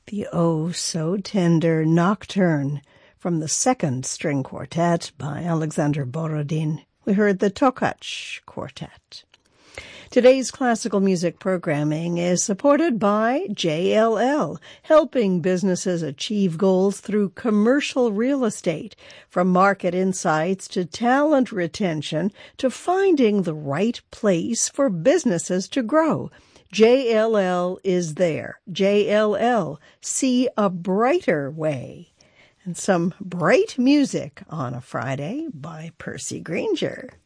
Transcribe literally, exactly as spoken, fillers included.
The Oh So Tender Nocturne from the Second String Quartet by Alexander Borodin. We heard the Tokach Quartet. Today's classical music programming is supported by J L L, helping businesses achieve goals through commercial real estate, from market insights to talent retention to finding the right place for businesses to grow. J L L is there. J L L, see a brighter way. And some bright music on a Friday by Percy Grainger.